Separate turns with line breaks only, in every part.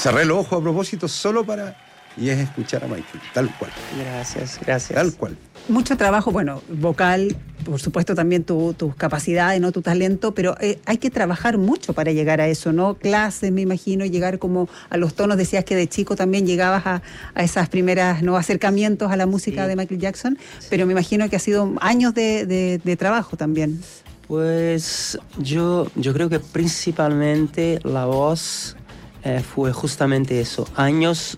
cerré los ojos a propósito solo para... Y es escuchar a Michael, tal cual.
Gracias.
Tal cual.
Mucho trabajo, bueno, vocal, por supuesto también tus capacidades, ¿no? Tu talento, pero hay que trabajar mucho para llegar a eso, ¿no? Clases, me imagino, llegar como a los tonos. Decías que de chico también llegabas a esas primeras, ¿no? Acercamientos a la música de Michael Jackson, pero me imagino que ha sido años de trabajo también.
Pues yo creo que principalmente la voz fue justamente eso, años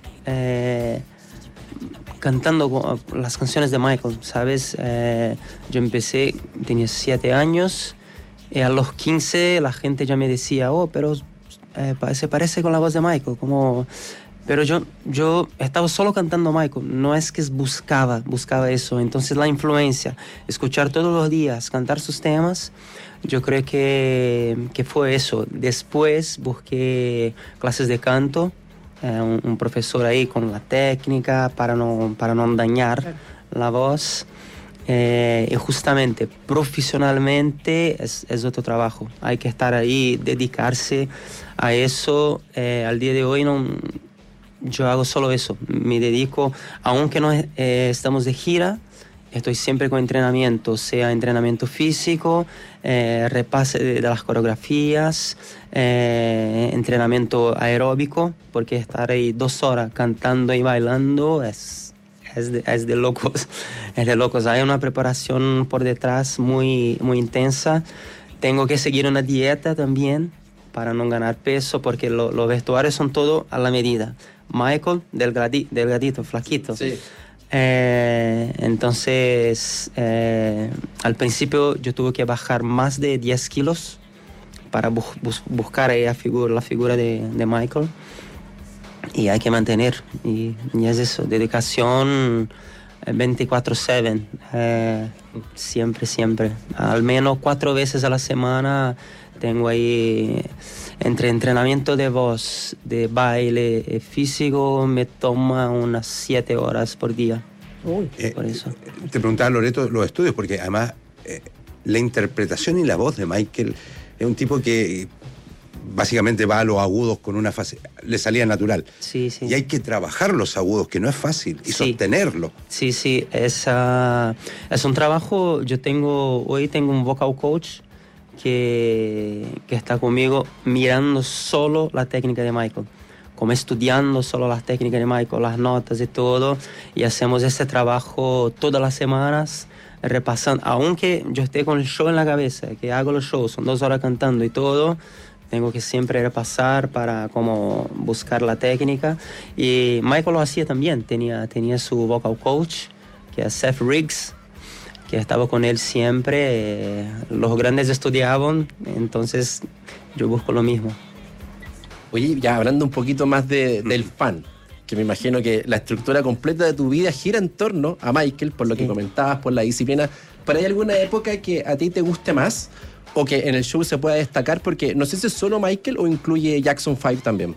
cantando las canciones de Michael, ¿sabes? Yo empecé, tenía 7 años, y a los 15 la gente ya me decía, pero se parece con la voz de Michael, como... Pero yo estaba solo cantando Michael, no es que buscaba eso. Entonces la influencia, escuchar todos los días, cantar sus temas, yo creo que fue eso. Después busqué clases de canto, un profesor ahí con la técnica para no dañar la voz. Y justamente profesionalmente es otro trabajo, hay que estar ahí, dedicarse a eso. Al día de hoy yo hago solo eso, me dedico, aunque no estamos de gira, estoy siempre con entrenamiento, sea entrenamiento físico, repase de las coreografías, entrenamiento aeróbico, porque estar ahí 2 horas cantando y bailando es de locos, es de locos. Hay una preparación por detrás muy, muy intensa. Tengo que seguir una dieta también para no ganar peso, porque los vestuarios son todo a la medida. Michael, delgadito, flaquito. Sí. Entonces, al principio yo tuve que bajar más de 10 kilos para buscar ahí la figura de Michael. Y hay que mantener. Y es eso, dedicación 24/7. Siempre. Al menos 4 veces a la semana tengo ahí... Entre entrenamiento de voz, de baile, físico, me toma unas 7 horas por día. Por eso.
Te preguntaba, Loreto, los estudios, porque además la interpretación y la voz de Michael es un tipo que básicamente va a los agudos con una fase, le salía natural.
Sí.
Y hay que trabajar los agudos, que no es fácil, y sostenerlo.
Sí, es un trabajo. Hoy tengo un vocal coach que está conmigo mirando solo la técnica de Michael, como estudiando solo las técnicas de Michael, las notas y todo, y hacemos este trabajo todas las semanas, repasando, aunque yo esté con el show en la cabeza, que hago los shows, son 2 horas cantando y todo, tengo que siempre repasar para como buscar la técnica. Y Michael lo hacía también, tenía su vocal coach, que es Seth Riggs, que estaba con él siempre. Los grandes estudiaban, entonces yo busco lo mismo.
Oye, ya hablando un poquito más del fan, que me imagino que la estructura completa de tu vida gira en torno a Michael, por lo que comentabas, por la disciplina. ¿Pero hay alguna época que a ti te guste más o que en el show se pueda destacar? Porque no sé si es solo Michael o incluye Jackson 5 también.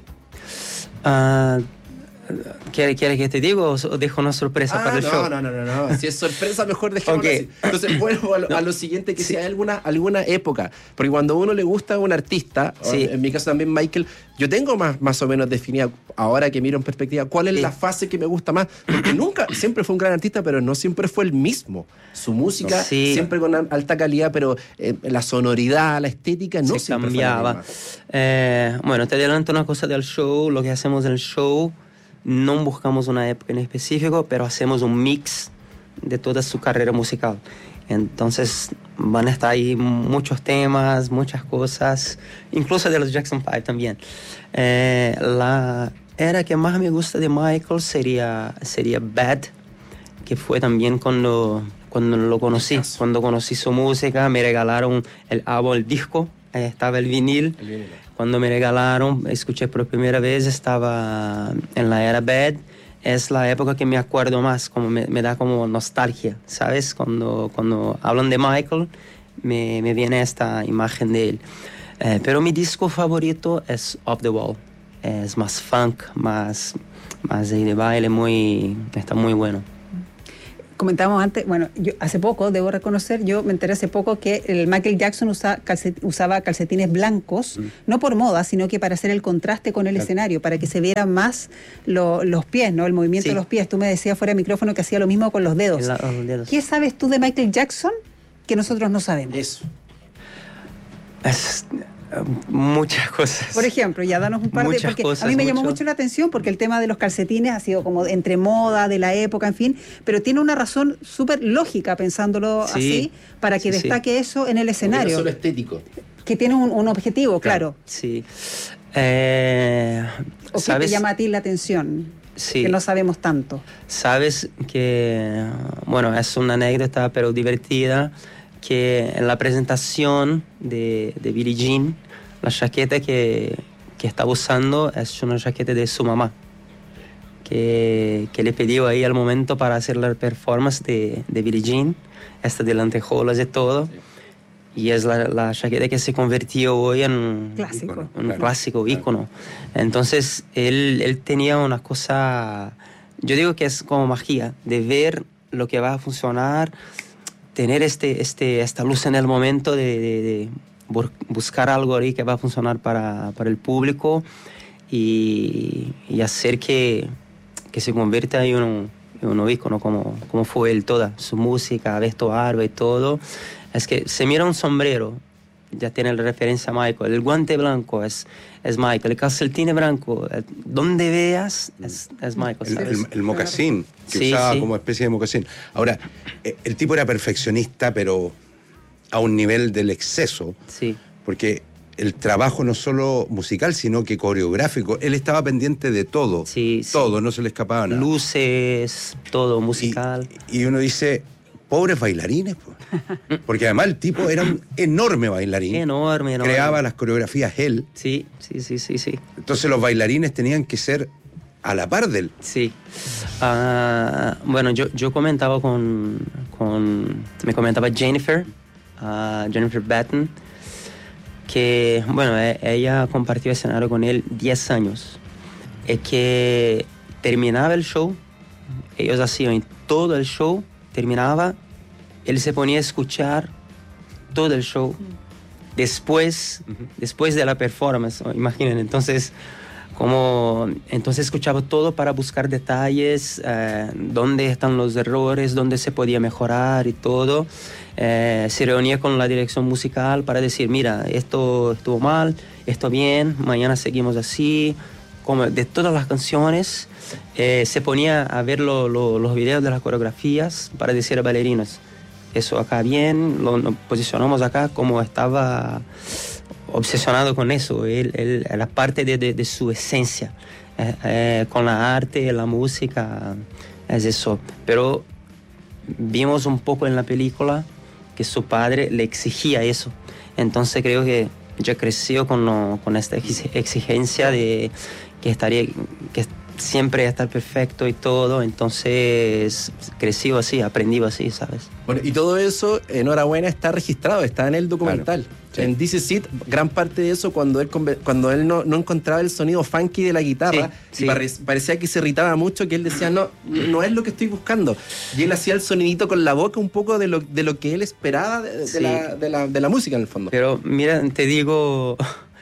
¿Quieres que te diga o dejo una sorpresa para el show?
No. Si es sorpresa, mejor dejémoslo así. Entonces, vuelvo a lo siguiente, que si hay alguna época. Porque cuando a uno le gusta a un artista, en mi caso también Michael, yo tengo más o menos definida, ahora que miro en perspectiva, cuál es la fase que me gusta más. Porque siempre fue un gran artista, pero no siempre fue el mismo. Su música siempre con alta calidad, pero la sonoridad, la estética no
se cambiaba. Bueno, te adelanto una cosa del show. Lo que hacemos en el show, no buscamos una época en específico, pero hacemos un mix de toda su carrera musical. Entonces van a estar ahí muchos temas, muchas cosas, incluso de los Jackson 5 también. La era que más me gusta de Michael sería Bad, que fue también cuando lo conocí. Cuando conocí su música, me regalaron el disco, estaba el vinil. Cuando me regalaron, escuché por primera vez, estaba en la era Bad. Es la época que me acuerdo más, como me da como nostalgia, ¿sabes? Cuando hablan de Michael, me viene esta imagen de él. Pero mi disco favorito es Off the Wall. Es más funk, más de baile, está muy bueno.
Comentábamos antes, bueno, yo hace poco, debo reconocer, yo me enteré hace poco que el Michael Jackson usaba calcetines blancos, no por moda, sino que para hacer el contraste con el escenario, para que se vieran más los pies, ¿no? El movimiento de los pies. Tú me decías fuera de micrófono que hacía lo mismo con los dedos.
Los dedos.
¿Qué sabes tú de Michael Jackson que nosotros no sabemos?
Eso.
Muchas cosas.
Por ejemplo, ya danos un par de... Porque a mí me llamó mucho la atención porque el tema de los calcetines ha sido como entre moda, de la época, en fin, pero tiene una razón súper lógica pensándolo así, para que destaque eso en el escenario.
No solo estético.
Que tiene un objetivo, claro.
Sí.
¿O qué te llama a ti la atención?
Sí.
Que no sabemos tanto.
Sabes que, bueno, es una anécdota, pero divertida, que en la presentación de Billie Jean, la chaqueta que estaba usando es una chaqueta de su mamá, que le pidió ahí al momento para hacer la performance de Billie Jean, esta de lentejuelas y todo, y es la chaqueta que se convirtió hoy en un clásico ícono. Entonces él tenía una cosa, yo digo que es como magia, de ver lo que va a funcionar, tener esta luz en el momento de buscar algo ahí que va a funcionar para el público y hacer que se convierta en un ícono como fue él, toda su música, vestuario y todo. Es que se mira un sombrero, ya tiene la referencia a Michael, el guante blanco es Michael, el calcetín blanco, donde veas es Michael.
El mocasín, que usaba como especie de mocasín. Ahora, el tipo era perfeccionista, pero a un nivel del exceso.
Sí.
Porque el trabajo no solo musical, sino que coreográfico. Él estaba pendiente de todo. Todo, no se le escapaba nada.
Luces, todo, musical.
Y uno dice, pobres bailarines, pues. Porque además el tipo era un enorme bailarín.
Enorme.
Creaba las coreografías él.
Sí.
Entonces los bailarines tenían que ser a la par de él.
Sí. Bueno, yo comentaba me comentaba Jennifer Batten, que, bueno, ella compartió escenario con él 10 años. Es que terminaba el show, ellos hacían todo el show, terminaba, él se ponía a escuchar todo el show después de la performance, imaginen. Entonces escuchaba todo para buscar detalles, dónde están los errores, dónde se podía mejorar y todo. Se reunía con la dirección musical para decir, mira, esto estuvo mal, esto bien, mañana seguimos así. Como de todas las canciones, se ponía a ver los videos de las coreografías para decir a bailarinos, eso acá bien, lo posicionamos acá, como estaba obsesionado con eso, la parte de su esencia, con la arte, la música, es eso. Pero vimos un poco en la película que su padre le exigía eso, entonces creo que ya creció con esta exigencia de que siempre estar perfecto y todo, entonces creció así, aprendió así, ¿sabes?
Bueno, y todo eso, enhorabuena, está registrado, está en el documental. Claro, sí. En This Is It, gran parte de eso cuando él no encontraba el sonido funky de la guitarra, y parecía que se irritaba mucho, que él decía, no es lo que estoy buscando. Y él hacía el sonidito con la boca un poco de lo que él esperaba de la música en el fondo.
Pero mira, te digo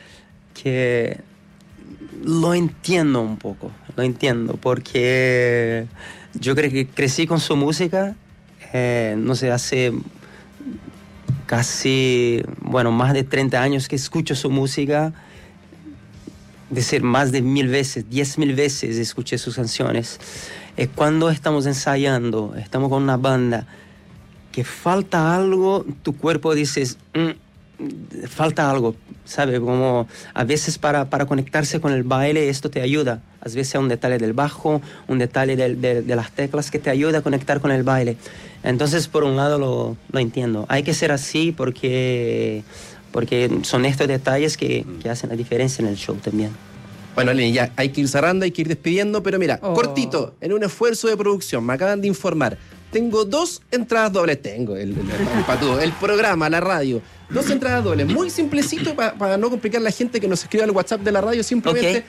que lo entiendo un poco, porque yo creo que crecí con su música, no sé, hace casi, más de 30 años que escucho su música, decir más de 10.000 veces escuché sus canciones. Cuando estamos ensayando, estamos con una banda, que falta algo, tu cuerpo dices, falta algo, ¿sabes? Como a veces para conectarse con el baile esto te ayuda. A veces un detalle del bajo, un detalle de las teclas que te ayuda a conectar con el baile. Entonces, por un lado lo entiendo. Hay que ser así porque son estos detalles que hacen la diferencia en el show también.
Bueno, Eleni, ya hay que ir cerrando, hay que ir despidiendo, pero mira, cortito, en un esfuerzo de producción, me acaban de informar. Tengo 2 entradas dobles. Tengo el programa, la radio. 2 entradas dobles. Muy simplecito para no complicar a la gente que nos escribe al WhatsApp de la radio. Simplemente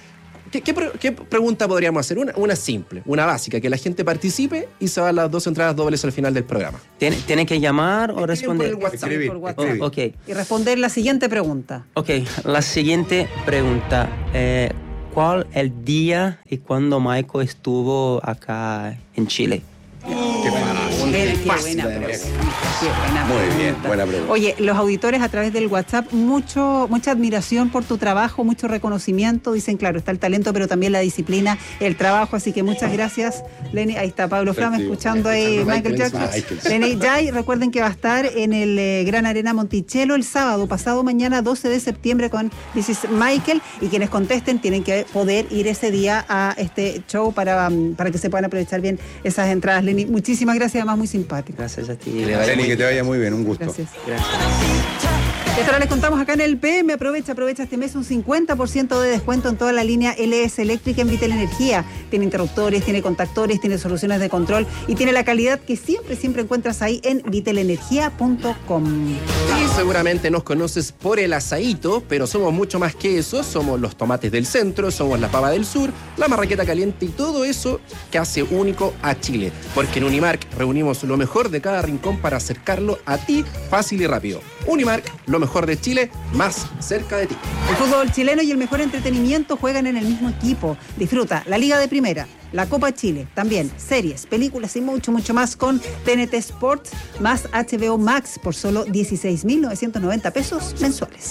¿Qué pregunta podríamos hacer? Una simple, una básica, que la gente participe y se va a las 2 entradas dobles al final del programa.
¿Tiene que llamar o responder?
Por WhatsApp.
Por WhatsApp.
Ok.
Y responder la siguiente pregunta.
Ok, la siguiente pregunta. ¿Cuál el día y cuándo Michael estuvo acá en Chile?
Qué fácil.
Qué
fácil,
buena
además.
pregunta. Qué buena
Muy bien,
pregunta.
buena pregunta.
Oye, los auditores a través del WhatsApp, mucha admiración por tu trabajo, mucho reconocimiento. Dicen, claro, está el talento, pero también la disciplina, el trabajo. Así que muchas gracias, Lenny. Ahí está Pablo Flama escuchando ahí Michael Jackson. Lenny Jai, recuerden que va a estar en el Gran Arena Monticello el sábado, pasado mañana, 12 de septiembre, con This is Michael. Y quienes contesten tienen que poder ir ese día a este show para que se puedan aprovechar bien esas entradas. Lenny, muchísimas gracias, además muy simpático.
Gracias a ti.
Lenny, que te vaya muy bien, un gusto.
Gracias.
Gracias.
Y ahora les contamos acá en el PM, aprovecha este mes un 50% de descuento en toda la línea LS eléctrica en Vitel Energía. Tiene interruptores, tiene contactores, tiene soluciones de control y tiene la calidad que siempre encuentras ahí en vitelenergia.com.
Y seguramente nos conoces por el asaíto, pero somos mucho más que eso. Somos los tomates del centro, somos la pava del sur, la marraqueta caliente y todo eso que hace único a Chile. Porque en Unimark reunimos lo mejor de cada rincón para acercarlo a ti fácil y rápido. Unimark, lo mejor de Chile, más cerca de ti.
El fútbol chileno y el mejor entretenimiento juegan en el mismo equipo. Disfruta la Liga de Primera, la Copa Chile, también series, películas y mucho más con TNT Sports más HBO Max por solo 16.990 pesos mensuales.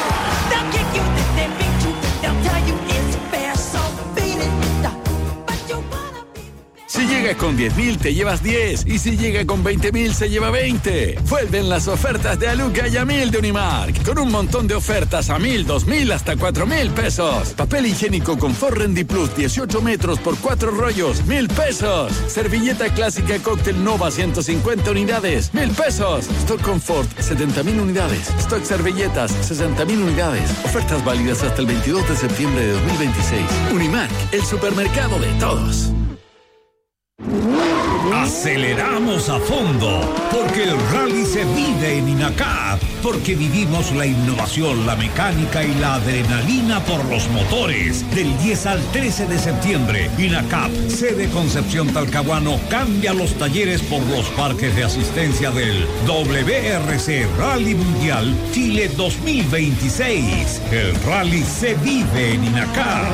Si llega con 10.000 te llevas 10 y si llega con 20.000 se lleva 20. Vuelven las ofertas de Aluca y a 1.000 de Unimark, con un montón de ofertas a 1.000, 2.000 hasta 4.000 pesos. Papel higiénico Confort Rendi Plus 18 metros por 4 rollos, 1.000 pesos. Servilleta clásica Cóctel Nova 150 unidades, 1.000 pesos. Stock Confort 70.000 unidades. Stock servilletas 60.000 unidades. Ofertas válidas hasta el 22 de septiembre de 2026. Unimark, el supermercado de todos.
Aceleramos a fondo, porque el rally se vive en INACAP, porque vivimos la innovación, la mecánica y la adrenalina por los motores. Del 10 al 13 de septiembre, INACAP, sede Concepción Talcahuano, cambia los talleres por los parques de asistencia del WRC Rally Mundial Chile 2026. El rally se vive en INACAP.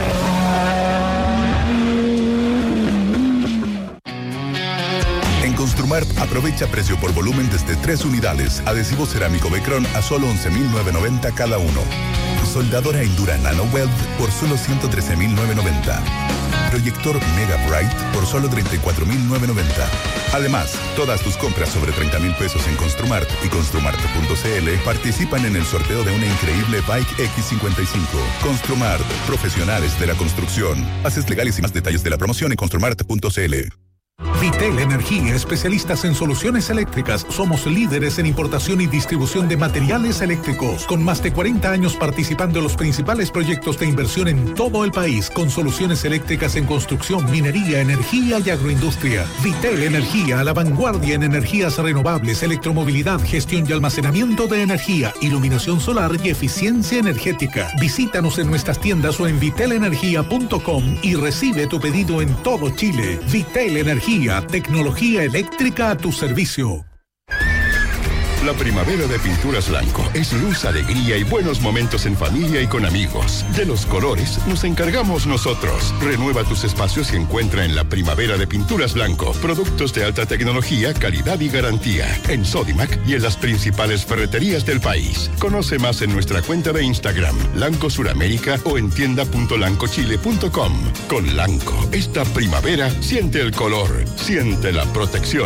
Construmart aprovecha precio por volumen desde 3 unidades. Adhesivo cerámico Becron a solo 11.990 cada uno. Soldadora Endura Nano Weld por solo 113.990. Proyector Mega Bright por solo 34.990. Además, todas tus compras sobre 30.000 pesos en Construmart y Construmart.cl participan en el sorteo de una increíble Bike X55. Construmart, profesionales de la construcción. Bases legales y más detalles de la promoción en Construmart.cl.
Vitel Energía, especialistas en soluciones eléctricas. Somos líderes en importación y distribución de materiales eléctricos, con más de 40 años participando en los principales proyectos de inversión en todo el país, con soluciones eléctricas en construcción, minería, energía y agroindustria. Vitel Energía, a la vanguardia en energías renovables, electromovilidad, gestión y almacenamiento de energía, iluminación solar y eficiencia energética. Visítanos en nuestras tiendas o en vitelenergia.com y recibe tu pedido en todo Chile. Vitel Energía, tecnología eléctrica a tu servicio.
La primavera de Pinturas Blanco es luz, alegría y buenos momentos en familia y con amigos. De los colores nos encargamos nosotros. Renueva tus espacios y encuentra en la primavera de Pinturas Blanco productos de alta tecnología, calidad y garantía. En Sodimac y en las principales ferreterías del país. Conoce más en nuestra cuenta de Instagram, Lanco Suramérica, o en tienda.lancochile.com. Con Lanco, esta primavera siente el color, siente la protección.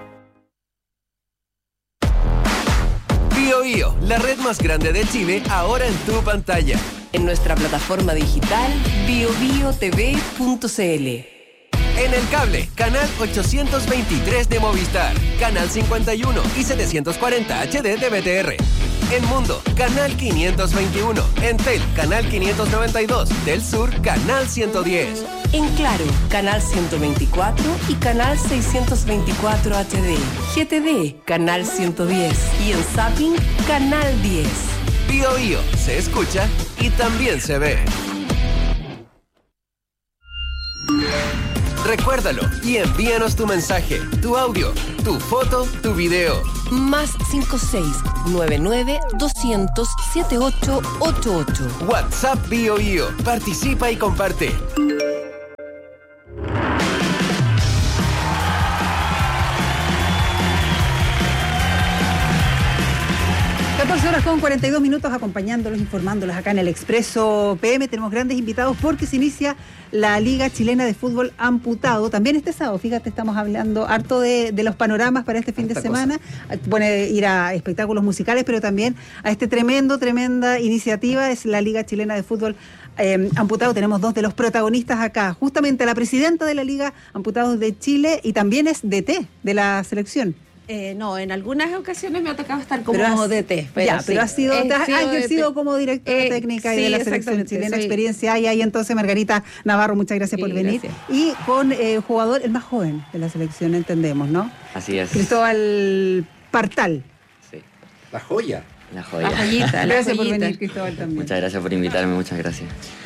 BioBio, la red más grande de Chile, ahora en tu pantalla.
En nuestra plataforma digital biobiotv.cl.
En el cable, canal 823 de Movistar, canal 51 y 740 HD de BTR. En Mundo, canal 521. En Tel, canal 592. Del Sur, canal 110.
En Claro, canal 124 y canal 624 HD. GTD, canal 110. Y en Zapping, canal 10.
BioBio, se escucha y también se ve. Recuérdalo y envíanos tu mensaje, tu audio, tu foto, tu video.
Más 56-99-200-7888.
WhatsApp BioBio. Participa y comparte.
14:42 acompañándolos, informándolos acá en el Expreso PM. Tenemos grandes invitados porque se inicia la Liga Chilena de Fútbol Amputado. También este sábado, fíjate, estamos hablando harto de los panoramas para este fin de semana. Puede ir a espectáculos musicales, pero también a tremenda iniciativa es la Liga Chilena de Fútbol Amputado. Tenemos dos de los protagonistas acá, justamente la presidenta de la Liga Amputados de Chile y también es DT de la selección.
No, en algunas ocasiones me ha tocado estar como DT.
Pero has ejercido como directora técnica y de la selección chilena. Experiencia hay ahí. Entonces, Margarita Navarro, muchas gracias por venir. Gracias. Y con jugador, el más joven de la selección, entendemos, ¿no?
Así es.
Cristóbal Partal.
Sí. La joya.
La joya.
La joyita.
Gracias por venir, Cristóbal, también.
Muchas gracias por invitarme, muchas gracias.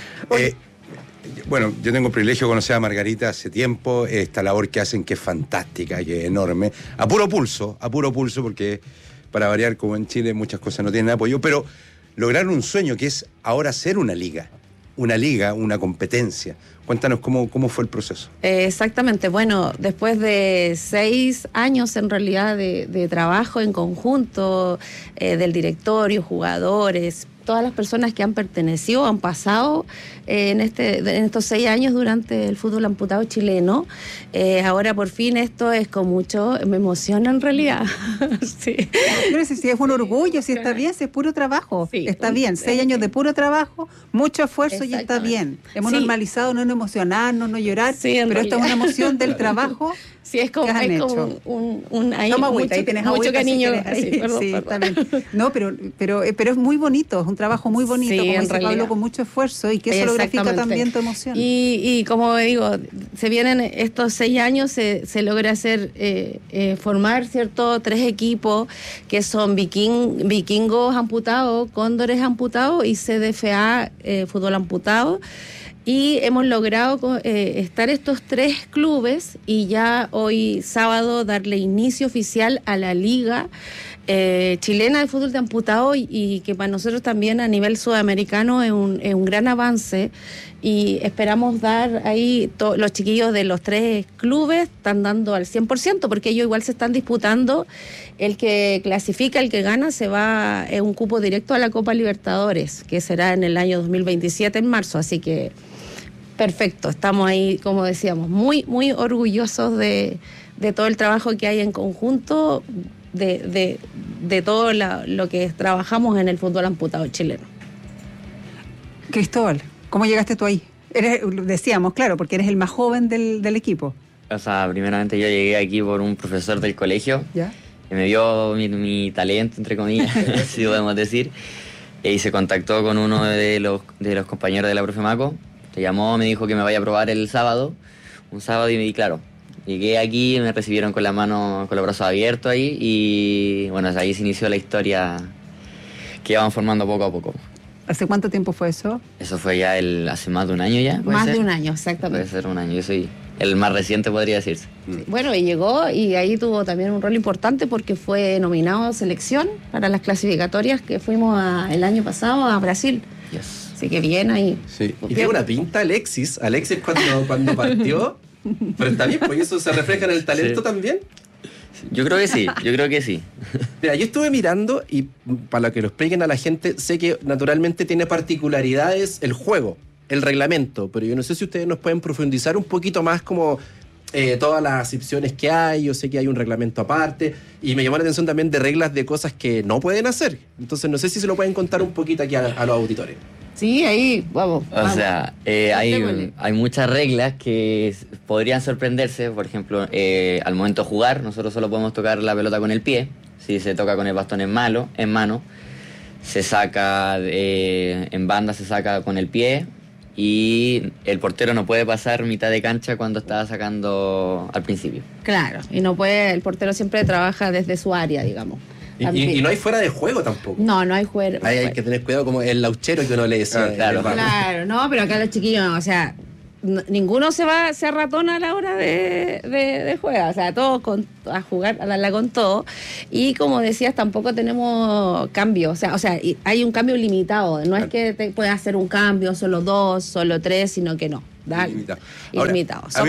Bueno, yo tengo el privilegio de conocer a Margarita hace tiempo, esta labor que hacen que es fantástica, que es enorme, a puro pulso, porque para variar, como en Chile muchas cosas no tienen apoyo, pero lograron un sueño que es ahora ser una liga, una competencia. Cuéntanos cómo fue el proceso.
Exactamente, bueno, después de 6 años en realidad de trabajo en conjunto, del directorio, jugadores, todas las personas que han pertenecido, han pasado en estos 6 años durante el fútbol amputado chileno. Ahora por fin esto es con mucho, me emociona en realidad. Sí.
Pero si es un orgullo, si está bien, si es puro trabajo, sí, está bien. 6 años de puro trabajo, mucho esfuerzo y está bien. Hemos normalizado no emocionarnos, no llorar, pero esto es una emoción del trabajo.
Sí, es como ahí
toma agüita, ahí tienes
mucho cariño.
Perdón. Está bien. No, pero es muy bonito, es un trabajo muy bonito, como dice Pablo, con mucho esfuerzo, y que eso lo grafica también tu emoción.
Y como digo, se vienen estos 6 años, se logra hacer, formar, ¿cierto?, 3 equipos que son Vikingos Amputados, Cóndores Amputados y CDFA Fútbol Amputado. Y hemos logrado estar estos 3 clubes y ya hoy sábado darle inicio oficial a la Liga Chilena de Fútbol de Amputado y que para nosotros también a nivel sudamericano es un gran avance y esperamos dar ahí, los chiquillos de los 3 clubes están dando al 100% porque ellos igual se están disputando, el que clasifica, el que gana se va en un cupo directo a la Copa Libertadores, que será en el año 2027 en marzo, así que perfecto, estamos ahí, como decíamos, muy, muy orgullosos de todo el trabajo que hay en conjunto, de todo lo que trabajamos en el fútbol amputado chileno.
Cristóbal, ¿cómo llegaste tú ahí? Decíamos, claro, porque eres el más joven del equipo.
O sea, primeramente yo llegué aquí por un profesor del colegio,
¿ya?,
que me vio mi talento, entre comillas, si podemos decir, y se contactó con uno de los compañeros de la profe Maco. Se llamó, me dijo que me vaya a probar un sábado, y claro, llegué aquí, me recibieron con los brazos abiertos ahí, y bueno, ahí se inició la historia que iban formando poco a poco.
¿Hace cuánto tiempo fue eso?
Eso fue ya hace más de un año ya.
Más de un año, exactamente.
Puede ser un año, yo soy el más reciente, podría decirse.
Sí. Bueno, y llegó y ahí tuvo también un rol importante porque fue nominado a selección para las clasificatorias que fuimos el año pasado a Brasil.
Yes.
Así que bien ahí.
Sí. Y tiene una pinta Alexis cuando partió, pero está bien, pues eso se refleja en el talento también.
Yo creo que sí.
Mira, yo estuve mirando y para que lo expliquen a la gente, sé que naturalmente tiene particularidades el juego, el reglamento, pero yo no sé si ustedes nos pueden profundizar un poquito más como todas las acepciones que hay. Yo sé que hay un reglamento aparte y me llamó la atención también de reglas de cosas que no pueden hacer. Entonces no sé si se lo pueden contar un poquito aquí a los auditores.
Sí, ahí, vamos.
O sea, hay muchas reglas que podrían sorprenderse. Por ejemplo, al momento de jugar, nosotros solo podemos tocar la pelota con el pie. Si se toca con el bastón en mano, se saca en banda, se saca con el pie. Y el portero no puede pasar mitad de cancha cuando está sacando al principio.
Claro, y no puede, el portero siempre trabaja desde su área, digamos.
Y no hay fuera de juego tampoco.
No hay fuera.
Hay que tener cuidado como el lauchero que uno le decía.
Claro, no, pero acá los chiquillos, o sea, ninguno se ratona a la hora de jugar, o sea, todos a jugar, a darla con todo, y como decías, tampoco tenemos cambio, o sea, hay un cambio limitado, no es que te puedas hacer un cambio, solo 2, solo 3, sino que no. Ilimitado. Son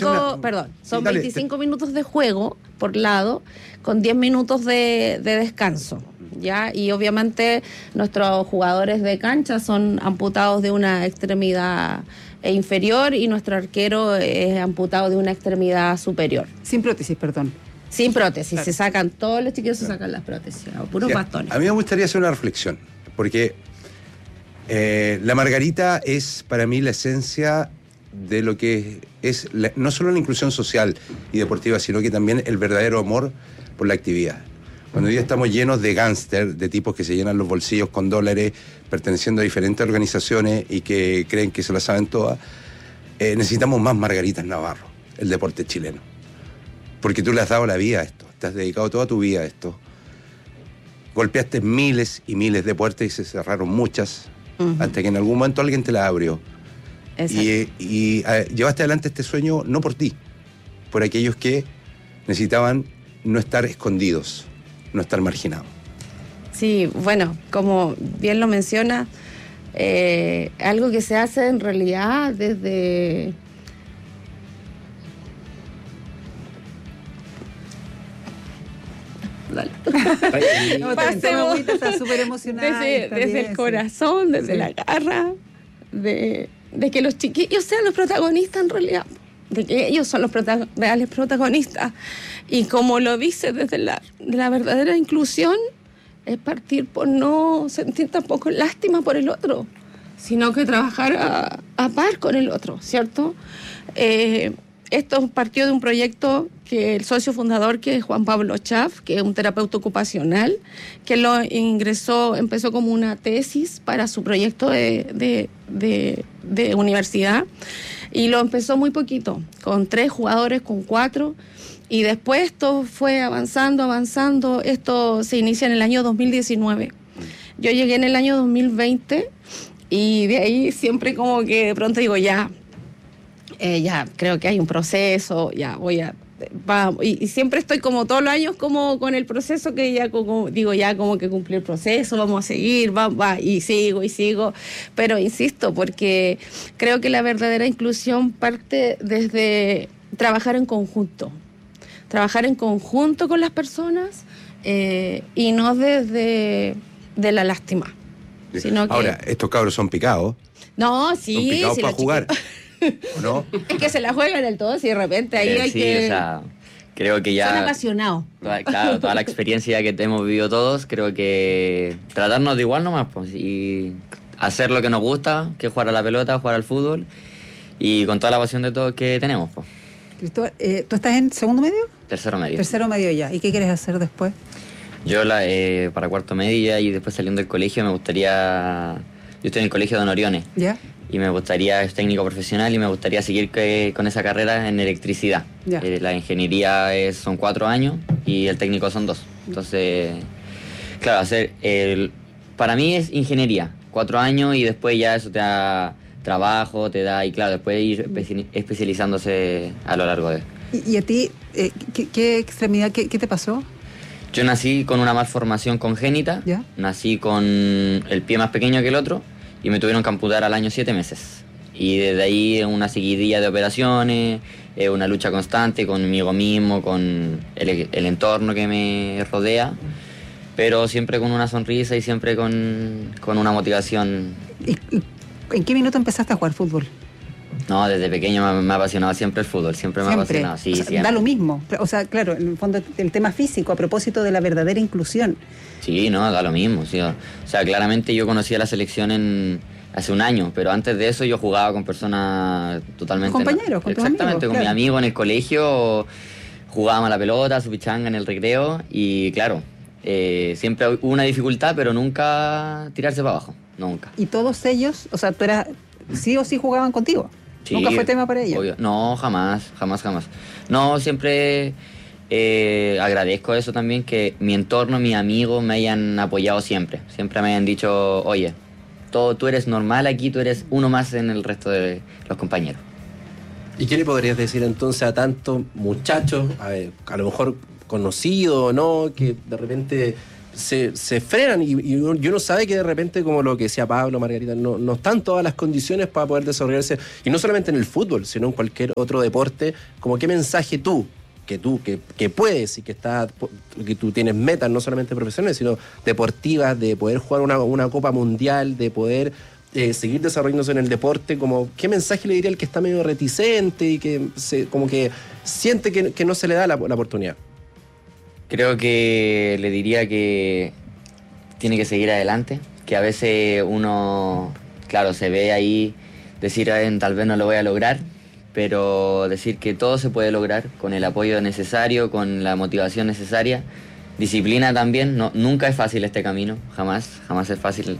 25 minutos de juego por lado, con 10 minutos de descanso. ¿Ya? Y obviamente nuestros jugadores de cancha son amputados de una extremidad inferior y nuestro arquero es amputado de una extremidad superior.
Sin prótesis, perdón.
Sin prótesis,
claro.
Se sacan, todos los chiquillos se sacan las prótesis, puros bastones.
A mí me gustaría hacer una reflexión, porque la margarita es para mí la esencia de lo que es no solo la inclusión social y deportiva, sino que también el verdadero amor por la actividad. Cuando hoy día estamos llenos de gángster, de tipos que se llenan los bolsillos con dólares, perteneciendo a diferentes organizaciones y que creen que se las saben todas, necesitamos más Margaritas Navarro, el deporte chileno. Porque tú le has dado la vida a esto, te has dedicado toda tu vida a esto. Golpeaste miles y miles de puertas y se cerraron muchas, hasta que en algún momento alguien te la abrió. Y llevaste adelante este sueño no por ti, por aquellos que necesitaban no estar escondidos, no estar marginados.
Sí, bueno, como bien lo menciona, algo que se hace en realidad desde...
Pasemos, está súper emocionada.
Desde el corazón, desde la garra, de que los chiquillos sean los protagonistas en realidad, de que ellos son los reales protagonistas. Y como lo dice desde la verdadera inclusión, es partir por no sentir tampoco lástima por el otro, sino que trabajar a par con el otro, ¿cierto? Esto partió de un proyecto que el socio fundador, que es Juan Pablo Chaff, que es un terapeuta ocupacional, que lo empezó como una tesis para su proyecto de universidad, y lo empezó muy poquito, con 3 jugadores, con 4, y después esto fue avanzando, esto se inicia en el año 2019. Yo llegué en el año 2020, y de ahí siempre como que de pronto digo, ya creo que hay un proceso, y siempre estoy como todos los años como con el proceso que ya como digo, ya como que cumplí el proceso, vamos a seguir, y sigo, pero insisto, porque creo que la verdadera inclusión parte desde trabajar en conjunto con las personas, y no desde de la lástima, sino que...
Ahora, estos cabros son picados.
No, sí.
Son picados
sí,
para jugar. ¿O no?
Es que se la juegan del todo, si de repente ahí hay que...
O sea, creo que ya...
Son apasionados.
Toda la experiencia que hemos vivido todos, creo que tratarnos de igual nomás, pues, y hacer lo que nos gusta, que es jugar a la pelota, jugar al fútbol, y con toda la pasión de todos que tenemos, pues.
Cristóbal, ¿tú estás en segundo medio?
Tercero medio.
Tercero medio ya. ¿Y qué quieres hacer después?
Yo para cuarto medio y después saliendo del colegio me gustaría... Yo estoy en el colegio Don Oriones.
¿Ya?
Y me gustaría, es técnico profesional, y me gustaría seguir con esa carrera en electricidad. La ingeniería son 4 años y el técnico son 2. Entonces, claro, para mí es ingeniería, 4 años, y después ya eso te da trabajo, te da, y claro, después ir especializándose a lo largo de...
¿Y a ti, qué extremidad, qué te pasó?
Yo nací con una malformación congénita.
¿Ya?
Nací con el pie más pequeño que el otro y me tuvieron que amputar al año 7 meses. Y desde ahí una seguidilla de operaciones, una lucha constante conmigo mismo, con el entorno que me rodea, pero siempre con una sonrisa y siempre con una motivación.
¿Y en qué minuto empezaste a jugar fútbol?
No, desde pequeño me ha apasionado siempre el fútbol, siempre me ha apasionado. Sí,
o sea,
siempre.
Da lo mismo. O sea, claro, en el fondo el tema físico, a propósito de la verdadera inclusión.
Sí, no, da lo mismo. Sí. O sea, claramente yo conocí a la selección hace un año, pero antes de eso yo jugaba con personas totalmente...
Compañeros, con tus amigos.
Exactamente, con mis amigos en el colegio, jugábamos a la pelota, su pichanga en el recreo, y claro, siempre hubo una dificultad, pero nunca tirarse para abajo, nunca.
¿Y todos ellos, o sea, tú eras, sí o sí jugaban contigo? Sí, ¿nunca fue tema para ellos?
Obvio. No, jamás. No, siempre agradezco eso también, que mi entorno, mis amigos me hayan apoyado siempre. Siempre me hayan dicho, oye, tú eres normal aquí, tú eres uno más en el resto de los compañeros.
¿Y qué le podrías decir entonces a tantos muchachos, a lo mejor conocidos o no, que de repente se frenan y uno sabe que de repente, como lo que decía Pablo, Margarita, no están todas las condiciones para poder desarrollarse, y no solamente en el fútbol, sino en cualquier otro deporte? Como qué mensaje que puedes y que tú tienes metas no solamente profesionales, sino deportivas, de poder jugar una Copa Mundial, de poder seguir desarrollándose en el deporte, como qué mensaje le diría al que está medio reticente y que como que siente que no se le da la oportunidad?
Creo que le diría que tiene que seguir adelante, que a veces uno, claro, se ve ahí decir, tal vez no lo voy a lograr, pero decir que todo se puede lograr con el apoyo necesario, con la motivación necesaria, disciplina también. Nunca es fácil este camino, jamás es fácil,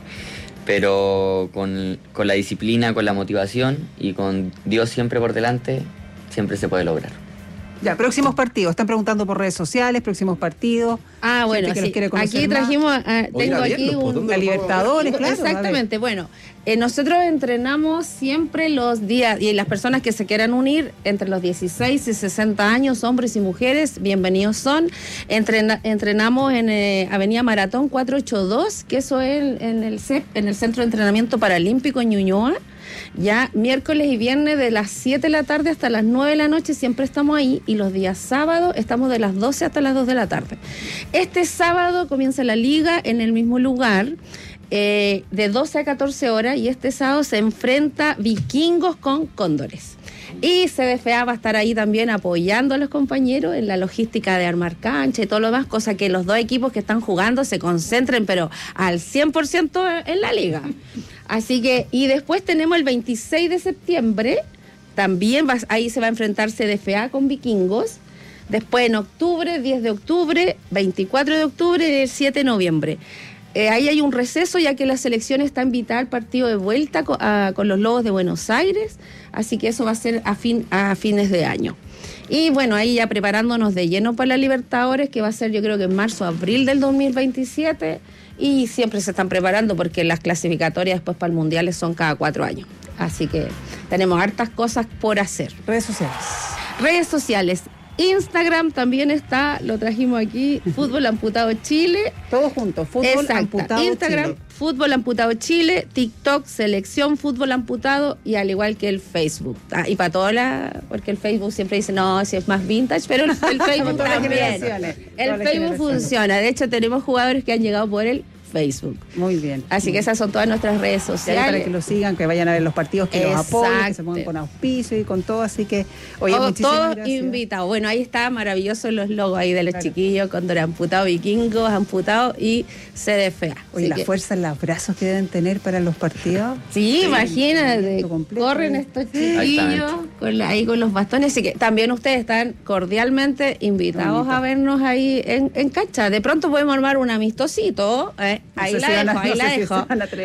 pero con la disciplina, con la motivación y con Dios siempre por delante, siempre se puede lograr.
Ya, próximos partidos. Están preguntando por redes sociales, próximos partidos.
Bueno, sí. Aquí trajimos, tengo aquí
la Libertadores, claro.
Exactamente. Bueno, nosotros entrenamos siempre los días, y las personas que se quieran unir entre los 16 y 60 años, hombres y mujeres, bienvenidos son. Entrenamos en Avenida Maratón 482, que eso es en el CEP, en el Centro de Entrenamiento Paralímpico en Ñuñoa. Ya miércoles y viernes de las 7 de la tarde hasta las 9 de la noche siempre estamos ahí, y los días sábados estamos de las 12 hasta las 2 de la tarde. Este sábado comienza la liga en el mismo lugar, de 12 a 14 horas, y este sábado se enfrenta Vikingos con Cóndores. Y CDFA va a estar ahí también apoyando a los compañeros en la logística de armar cancha y todo lo demás, cosa que los dos equipos que están jugando se concentren, pero al 100% en la liga. Así que, y después tenemos el 26 de septiembre, también ahí se va a enfrentar CDFA con Vikingos. Después en octubre, 10 de octubre, 24 de octubre y el 7 de noviembre. Ahí hay un receso, ya que la selección está invitada al partido de vuelta con los Lobos de Buenos Aires, así que eso va a ser a fines de año. Y bueno, ahí ya preparándonos de lleno para la Libertadores, que va a ser yo creo que en marzo, abril del 2027, y siempre se están preparando porque las clasificatorias después para el Mundial son cada 4 años. Así que tenemos hartas cosas por hacer. Redes sociales. Instagram también está, lo trajimos aquí, Fútbol Amputado Chile.
Todos juntos, Fútbol Amputado
Instagram, Chile. Fútbol Amputado Chile, TikTok, Selección Fútbol Amputado, y al igual que el Facebook. Y para todas porque el Facebook siempre dice, no, si es más vintage, pero el Facebook también. El Facebook funciona. De hecho, tenemos jugadores que han llegado por el Facebook.
Muy bien.
Así que esas son todas nuestras redes sociales.
Para que lo sigan, que vayan a ver los partidos, que los apoyen, que se pongan con auspicio y con todo. Así que, oye, muchísimas gracias.
Invitados. Bueno, ahí está maravillosos los logos ahí de los chiquillos, Cóndor Amputado, Vikingos Amputado y CDFA.
Oye, la fuerza en los brazos que deben tener para los partidos.
Sí, imagínate. Corren estos chiquillos ahí con los bastones. Así que también ustedes están cordialmente invitados a vernos ahí en cancha. De pronto podemos armar un amistosito, Ahí la dejo.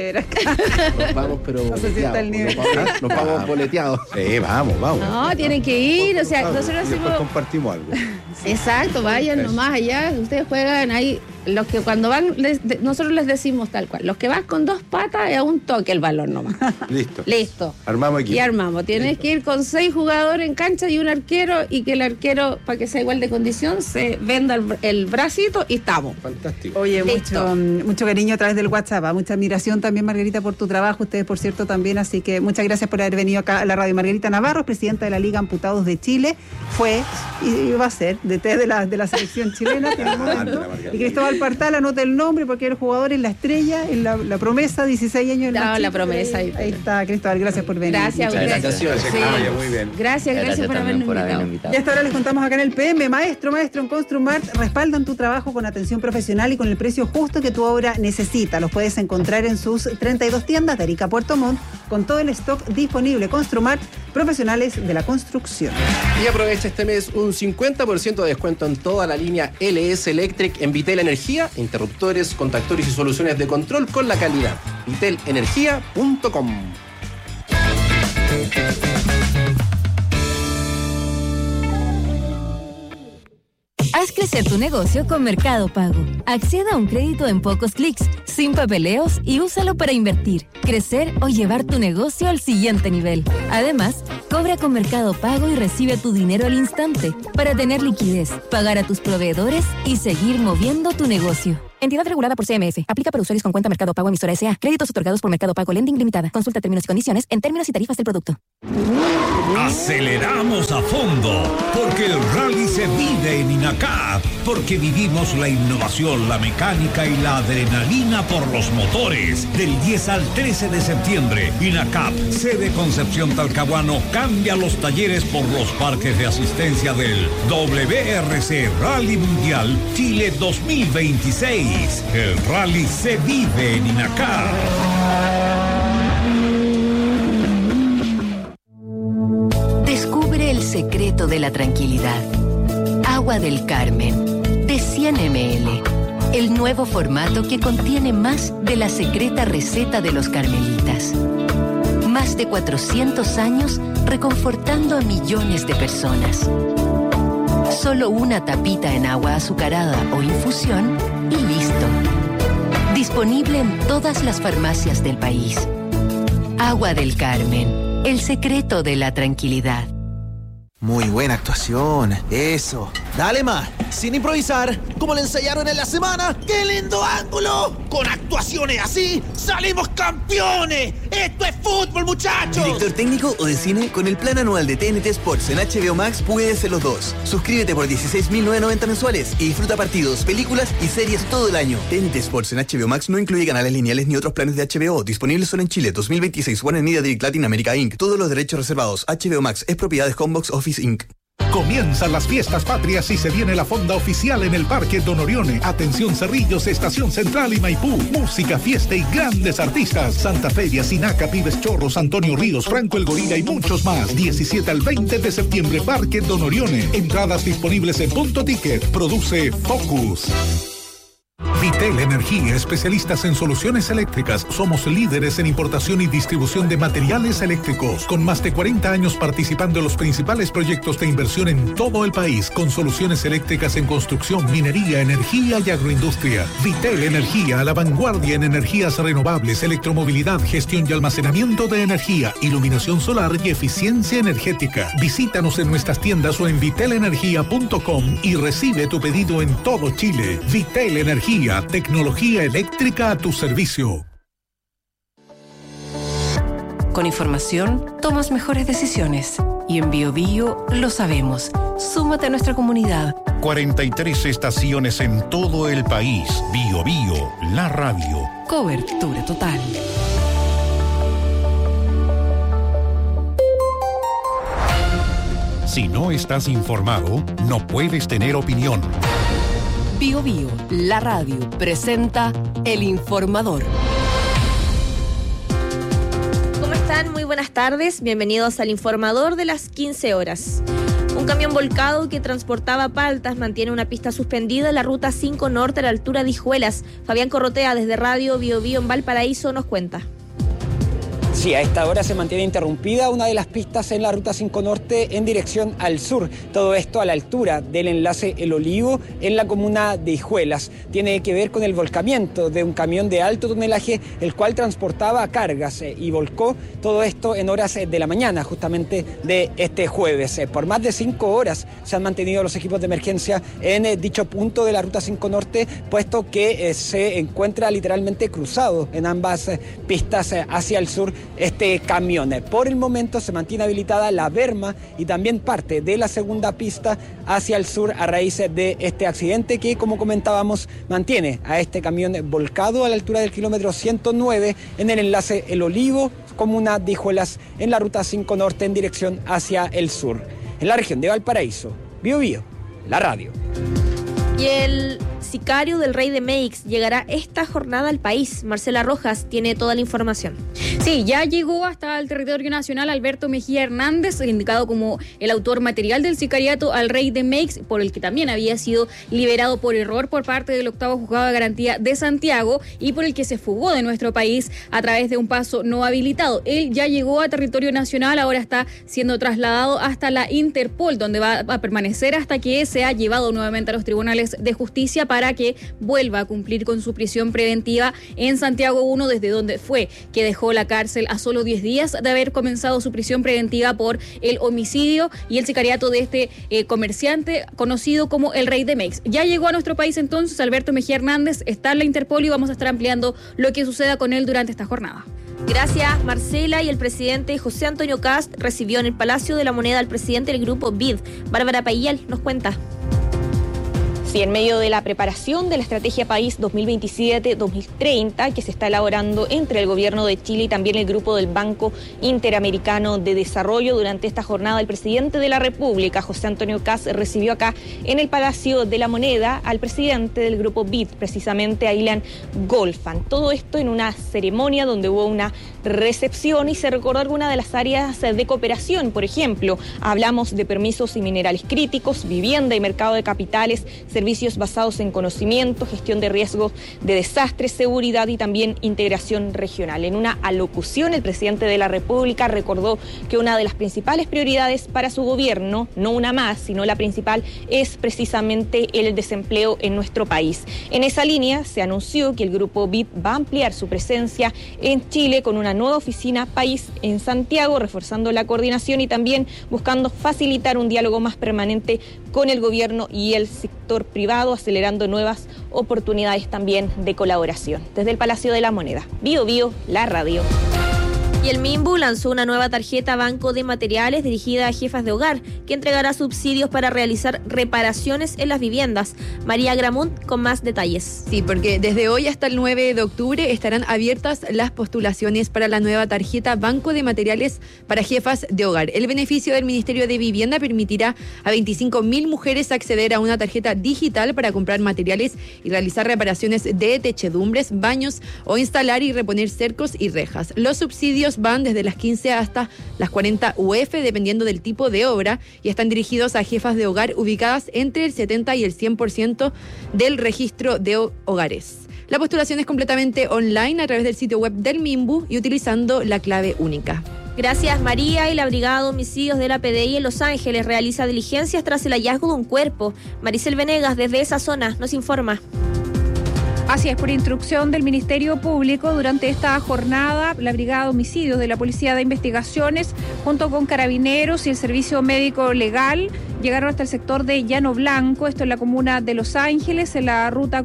Nos vamos, pero
no sé si está el nivel.
Nos vamos boleteados.
Sí, vamos.
No, tienen que ir, o sea, nosotros
después compartimos algo.
Exacto, vayan nomás allá, ustedes juegan ahí. Los que cuando van, nosotros les decimos tal cual, los que van con 2 patas es a un toque el balón nomás. Listo.
Armamos equipo.
Y armamos. Tienes que ir con 6 jugadores en cancha y un arquero, y que el arquero, para que sea igual de condición, se venda el bracito y estamos.
Fantástico.
Oye, mucho cariño a través del WhatsApp, mucha admiración también, Margarita, por tu trabajo, ustedes por cierto también, así que muchas gracias por haber venido acá a la radio. Margarita Navarro, presidenta de la Liga Amputados de Chile, fue y va a ser DT de la selección chilena en el momento. Y Cristóbal Partal, anota el nombre porque el jugador es la estrella, en la promesa, 16 años en
la promesa.
Ahí está, Cristóbal, gracias por venir.
Gracias.
Muy bien.
Gracias por habernos invitado.
Y hasta ahora les contamos acá en el PM, maestro en Construmart, respaldan tu trabajo con atención profesional y con el precio justo que tu obra necesita. Los puedes encontrar en sus 32 tiendas de Arica a Puerto Montt, con todo el stock disponible. Construmart, profesionales de la construcción.
Y aprovecha este mes un 50% de descuento en toda la línea LS Electric en Vitel Energía, interruptores, contactores y soluciones de control con la calidad. Vitelenergia.com.
Haz crecer tu negocio con Mercado Pago. Acceda a un crédito en pocos clics, sin papeleos y úsalo para invertir, crecer o llevar tu negocio al siguiente nivel. Además, cobra con Mercado Pago y recibe tu dinero al instante para tener liquidez, pagar a tus proveedores y seguir moviendo tu negocio. Entidad regulada por CMF. Aplica para usuarios con cuenta Mercado Pago Emisora S.A. Créditos otorgados por Mercado Pago Lending Limitada. Consulta términos y condiciones en términos y tarifas del producto.
Aceleramos a fondo, porque el rally se vive en INACAP, porque vivimos la innovación, la mecánica y la adrenalina por los motores. Del 10 al 13 de septiembre, INACAP, sede Concepción Talcahuano, cambia los talleres por los parques de asistencia del WRC Rally Mundial Chile 2026. El rally se vive en INACAP.
Descubre el secreto de la tranquilidad. Agua del Carmen, de 100 ml. El nuevo formato que contiene más de la secreta receta de los carmelitas. Más de 400 años reconfortando a millones de personas. Solo una tapita en agua azucarada o infusión y listo. Disponible en todas las farmacias del país. Agua del Carmen, el secreto de la tranquilidad.
Muy buena actuación, eso. Dale más, sin improvisar, como le ensayaron en la semana. ¡Qué lindo ángulo! Con actuaciones así, ¡salimos campeones! ¡Esto es fútbol, muchachos!
¿Director técnico o de cine? Con el plan anual de TNT Sports en HBO Max puedes ser los dos. Suscríbete por 16.990 mensuales y disfruta partidos, películas y series todo el año. TNT Sports en HBO Max no incluye canales lineales ni otros planes de HBO. Disponibles solo en Chile. 2026. Warner Media Direct Latin America Inc. Todos los derechos reservados. HBO Max es propiedad de Combox Office Inc.
Comienzan las fiestas patrias y se viene la fonda oficial en el Parque Don Orione. Atención Cerrillos, Estación Central y Maipú. Música, fiesta y grandes artistas. Santa Feria, Sinaca, Pibes Chorros, Antonio Ríos, Franco el Gorila y muchos más. 17 al 20 de septiembre, Parque Don Orione. Entradas disponibles en Punto Ticket. Produce Focus. Vitel Energía, especialistas en soluciones eléctricas. Somos líderes en importación y distribución de materiales eléctricos, con más de 40 años participando en los principales proyectos de inversión en todo el país, con soluciones eléctricas en construcción, minería, energía y agroindustria. Vitel Energía, a la vanguardia en energías renovables, electromovilidad, gestión y almacenamiento de energía, iluminación solar y eficiencia energética. Visítanos en nuestras tiendas o en vitelenergia.com y recibe tu pedido en todo Chile. Vitel Energía, tecnología eléctrica a tu servicio.
Con información, tomas mejores decisiones. Y en BioBio lo sabemos. Súmate a nuestra comunidad.
43 estaciones en todo el país. BioBio, la radio.
Cobertura total.
Si no estás informado, no puedes tener opinión.
BioBio, la radio, presenta El Informador.
¿Cómo están? Muy buenas tardes. Bienvenidos al Informador de las 15 horas. Un camión volcado que transportaba paltas mantiene una pista suspendida en la ruta 5 Norte a la altura de Hijuelas. Fabián Corrotea, desde Radio BioBio en Valparaíso, nos cuenta.
Sí, a esta hora se mantiene interrumpida una de las pistas en la Ruta 5 Norte en dirección al sur. Todo esto a la altura del enlace El Olivo en la comuna de Hijuelas. Tiene que ver con el volcamiento de un camión de alto tonelaje, el cual transportaba cargas y volcó. Todo esto en horas de la mañana, justamente de este jueves. Por más de 5 horas se han mantenido los equipos de emergencia en dicho punto de la Ruta 5 Norte, puesto que se encuentra literalmente cruzado en ambas pistas hacia el sur este camión. Por el momento se mantiene habilitada la berma y también parte de la segunda pista hacia el sur a raíz de este accidente que, como comentábamos, mantiene a este camión volcado a la altura del kilómetro 109 en el enlace El Olivo, comuna de Hijuelas, en la Ruta 5 Norte en dirección hacia el sur. En la región de Valparaíso, BioBio, la radio.
Y el sicario del Rey de Meix, llegará esta jornada al país. Marcela Rojas tiene toda la información.
Sí, ya llegó hasta el territorio nacional Alberto Mejía Hernández, indicado como el autor material del sicariato al Rey de Meix, por el que también había sido liberado por error por parte del 8º Juzgado de Garantía de Santiago y por el que se fugó de nuestro país a través de un paso no habilitado. Él ya llegó a territorio nacional, ahora está siendo trasladado hasta la Interpol, donde va a permanecer hasta que sea llevado nuevamente a los tribunales de justicia para que vuelva a cumplir con su prisión preventiva en Santiago 1, desde donde fue que dejó la cárcel a solo 10 días de haber comenzado su prisión preventiva por el homicidio y el sicariato de este comerciante conocido como el Rey de Meix. Ya llegó a nuestro país entonces Alberto Mejía Hernández, está en la Interpol y vamos a estar ampliando lo que suceda con él durante esta jornada.
Gracias, Marcela. Y el presidente José Antonio Kast recibió en el Palacio de la Moneda al presidente del grupo BID. Bárbara Payal nos cuenta.
Sí, en medio de la preparación de la Estrategia País 2027-2030 que se está elaborando entre el Gobierno de Chile y también el Grupo del Banco Interamericano de Desarrollo, durante esta jornada el presidente de la República, José Antonio Kast, recibió acá en el Palacio de la Moneda al presidente del Grupo BID, precisamente a Ilan Golfan. Todo esto en una ceremonia donde hubo una recepción y se recordó algunas de las áreas de cooperación. Por ejemplo, hablamos de permisos y minerales críticos, vivienda y mercado de capitales, servicios basados en conocimiento, gestión de riesgos de desastres, seguridad y también integración regional. En una alocución, el presidente de la República recordó que una de las principales prioridades para su gobierno, no una más, sino la principal, es precisamente el desempleo en nuestro país. En esa línea, se anunció que el Grupo BID va a ampliar su presencia en Chile con una nueva oficina país en Santiago, reforzando la coordinación y también buscando facilitar un diálogo más permanente con el gobierno y el sector privado, acelerando nuevas oportunidades también de colaboración. Desde el Palacio de la Moneda, Bio Bio, la radio.
Y el MIMBU lanzó una nueva tarjeta Banco de Materiales dirigida a jefas de hogar, que entregará subsidios para realizar reparaciones en las viviendas. María Gramunt con más detalles.
Sí, porque desde hoy hasta el 9 de octubre estarán abiertas las postulaciones para la nueva tarjeta Banco de Materiales para jefas de hogar. El beneficio del Ministerio de Vivienda permitirá a 25.000 mujeres acceder a una tarjeta digital para comprar materiales y realizar reparaciones de techedumbres, baños o instalar y reponer cercos y rejas. Los subsidios van desde las 15 hasta las 40 UF, dependiendo del tipo de obra, y están dirigidos a jefas de hogar ubicadas entre el 70 y el 100% del registro de hogares. La postulación es completamente online a través del sitio web del MIMBU y utilizando la clave única.
Gracias, María. Y la Brigada de Homicidios de la PDI en Los Ángeles realiza diligencias tras el hallazgo de un cuerpo. Maricel Venegas, desde esa zona, nos informa.
Así es, por instrucción del Ministerio Público, durante esta jornada, la Brigada de Homicidios de la Policía de Investigaciones, junto con Carabineros y el Servicio Médico Legal, llegaron hasta el sector de Llano Blanco, esto en la comuna de Los Ángeles, en la ruta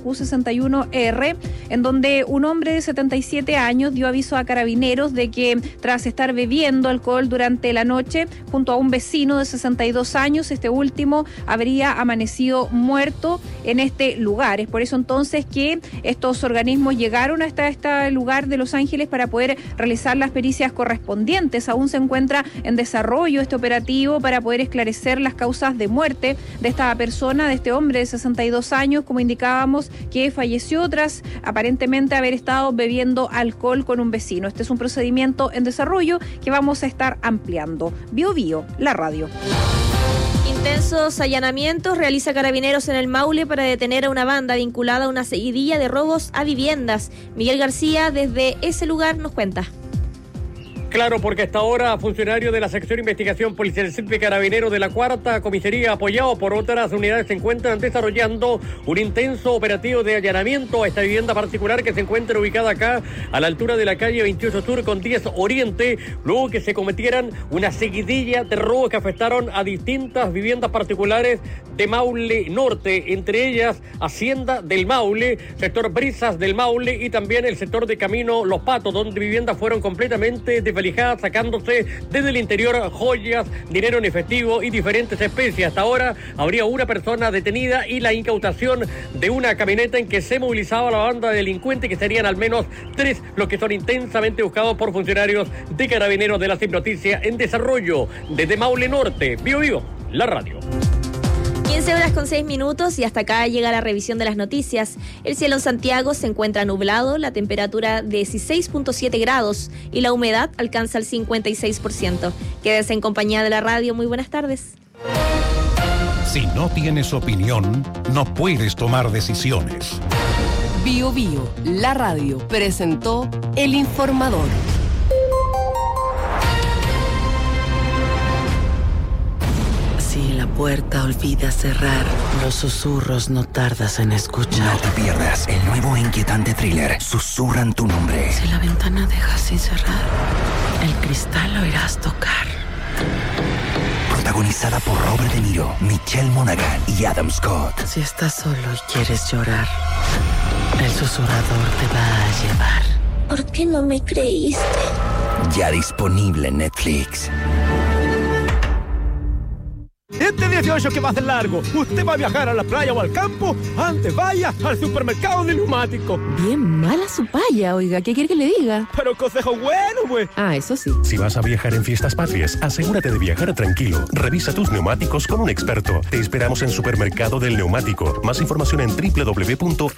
Q61R, en donde un hombre de 77 años dio aviso a Carabineros de que tras estar bebiendo alcohol durante la noche junto a un vecino de 62 años, este último habría amanecido muerto en este lugar. Es por eso entonces que estos organismos llegaron hasta este lugar de Los Ángeles para poder realizar las pericias correspondientes. Aún se encuentra en desarrollo este operativo para poder esclarecer las causas de muerte de esta persona, de este hombre de 62 años, como indicábamos, que falleció tras aparentemente haber estado bebiendo alcohol con un vecino. Este es un procedimiento en desarrollo que vamos a estar ampliando. Bio Bio, la radio.
Intensos allanamientos realiza Carabineros en el Maule para detener a una banda vinculada a una seguidilla de robos a viviendas. Miguel García, desde ese lugar, nos cuenta.
Claro, porque hasta ahora funcionarios de la sección de investigación policial CIP Carabineros de la Cuarta Comisaría, apoyado por otras unidades, se encuentran desarrollando un intenso operativo de allanamiento a esta vivienda particular que se encuentra ubicada acá a la altura de la calle 28 Sur con 10 Oriente, luego que se cometieran una seguidilla de robos que afectaron a distintas viviendas particulares de Maule Norte, entre ellas Hacienda del Maule, sector Brisas del Maule y también el sector de Camino Los Patos, donde viviendas fueron completamente desvalijadas, sacándose desde el interior joyas, dinero en efectivo y diferentes especies. Hasta ahora habría una persona detenida y la incautación de una camioneta en que se movilizaba la banda delincuente, que serían al menos 3 los que son intensamente buscados por funcionarios de Carabineros de la CIP Noticia en desarrollo. Desde Maule Norte, Bio Bio, la radio.
15 horas con 6 minutos y hasta acá llega la revisión de las noticias. El cielo en Santiago se encuentra nublado, la temperatura 16.7 grados y la humedad alcanza el 56%. Quédese en compañía de la radio. Muy buenas tardes.
Si no tienes opinión, no puedes tomar decisiones.
Bio Bio, la radio, presentó El Informador.
Si la puerta olvida cerrar, los susurros no tardas en escuchar.
No te pierdas el nuevo e inquietante thriller Susurran tu nombre.
Si la ventana deja sin cerrar, el cristal lo irás tocar.
Protagonizada por Robert De Niro, Michelle Monaghan y Adam Scott.
Si estás solo y quieres llorar, el susurrador te va a llevar.
¿Por qué no me creíste?
Ya disponible en Netflix.
Este 18 que va a ser largo, usted va a viajar a la playa o al campo, antes vaya al supermercado de neumáticos.
Bien mala su paya, oiga, ¿qué quiere que le diga?
Pero consejo bueno, pues.
Ah, eso sí.
Si vas a viajar en fiestas patrias, asegúrate de viajar tranquilo. Revisa tus neumáticos con un experto. Te esperamos en Supermercado del Neumático. Más información en www.sdn.cl.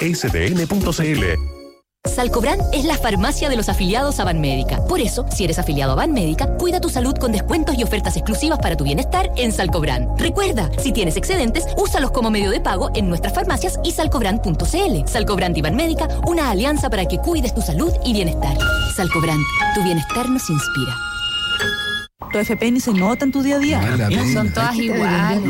Salcobran es la farmacia de los afiliados a Banmédica. Por eso, si eres afiliado a Banmédica, cuida tu salud con descuentos y ofertas exclusivas para tu bienestar en Salcobran. Recuerda, si tienes excedentes, úsalos como medio de pago en nuestras farmacias y salcobran.cl. Salcobran y Banmédica, una alianza para que cuides tu salud y bienestar. Salcobran, tu bienestar nos inspira.
Tu FP ni se nota en tu día a día.
Son todas iguales.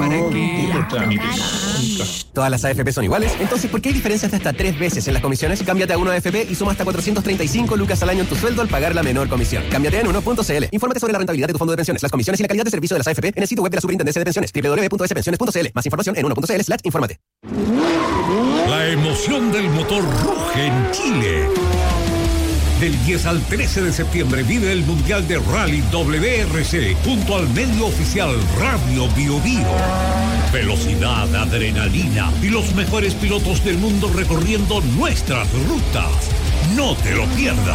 Todas las AFP son iguales, entonces ¿por qué hay diferencias de hasta 3 veces en las comisiones? Cámbiate a 1 AFP y suma hasta 435 lucas al año en tu sueldo al pagar la menor comisión. Cámbiate en 1.cl. Infórmate sobre la rentabilidad de tu fondo de pensiones, las comisiones y la calidad de servicio de las AFP en el sitio web de la Superintendencia de Pensiones, www.spensiones.cl. Más información en 1.cl/. Infórmate.
La emoción del motor ruge en Chile. Del 10 al 13 de septiembre vive el Mundial de Rally WRC junto al medio oficial Radio Bio Bio. Velocidad, adrenalina y los mejores pilotos del mundo recorriendo nuestras rutas. No te lo pierdas.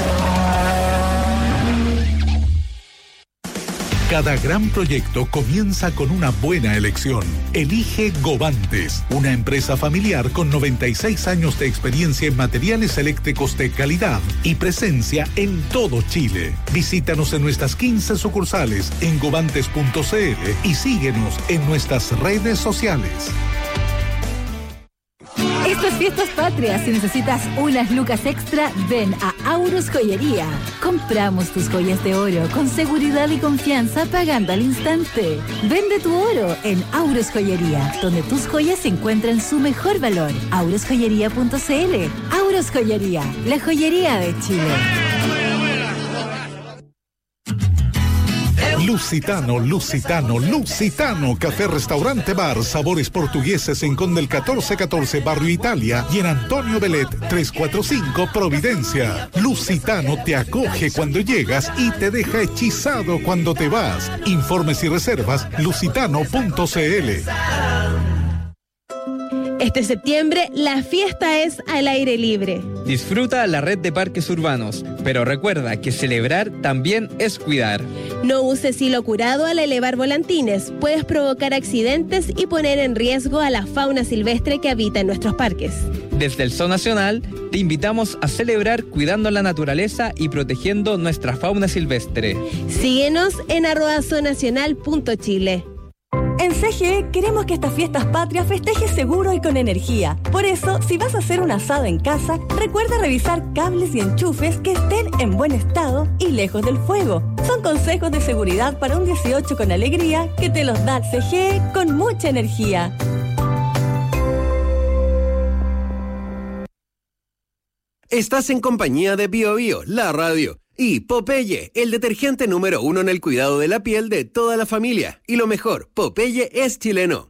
Cada gran proyecto comienza con una buena elección. Elige Govantes, una empresa familiar con 96 años de experiencia en materiales eléctricos de calidad y presencia en todo Chile. Visítanos en nuestras 15 sucursales en govantes.cl y síguenos en nuestras redes sociales.
Estas fiestas patrias, si necesitas unas lucas extra, ven a Aurus Joyería. Compramos tus joyas de oro con seguridad y confianza pagando al instante. Vende tu oro en Aurus Joyería, donde tus joyas encuentran su mejor valor. aurosjoyería.cl. Aurus Joyería, la joyería de Chile.
Lusitano, Lusitano, Lusitano, café, restaurante, bar, sabores portugueses en Conde el 1414, Barrio Italia, y en Antonio Belet 345, Providencia. Lusitano te acoge cuando llegas y te deja hechizado cuando te vas. Informes y reservas, lusitano.cl.
Este septiembre, la fiesta es al aire libre.
Disfruta la red de parques urbanos, pero recuerda que celebrar también es cuidar.
No uses hilo curado al elevar volantines. Puedes provocar accidentes y poner en riesgo a la fauna silvestre que habita en nuestros parques.
Desde el Zoo Nacional, te invitamos a celebrar cuidando la naturaleza y protegiendo nuestra fauna silvestre.
Síguenos en @zoonacional.chile.
En CGE queremos que estas fiestas patrias festejes seguro y con energía. Por eso, si vas a hacer un asado en casa, recuerda revisar cables y enchufes que estén en buen estado y lejos del fuego. Son consejos de seguridad para un 18 con alegría que te los da CGE con mucha energía.
Estás en compañía de Bio Bio, la radio. Y Popeye, el detergente número 1 en el cuidado de la piel de toda la familia. Y lo mejor, Popeye es chileno.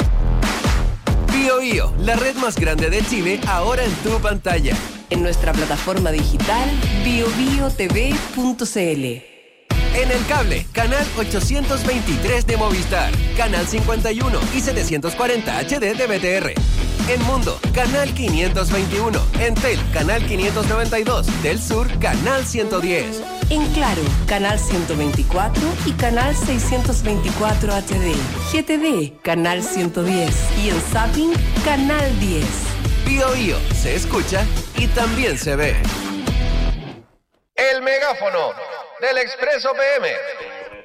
Bio Bio, la red más grande de Chile, ahora en tu pantalla.
En nuestra plataforma digital biobiotv.cl.
En el cable, canal 823 de Movistar, canal 51 y 740 HD de BTR. En Mundo, canal 521. En Tel, canal 592. Del Sur, canal 110.
En Claro, Canal 124 y Canal 624 HD. GTV, Canal 110. Y en Zapping, Canal 10.
Bio Bio se escucha y también se ve.
El megáfono del Expreso PM.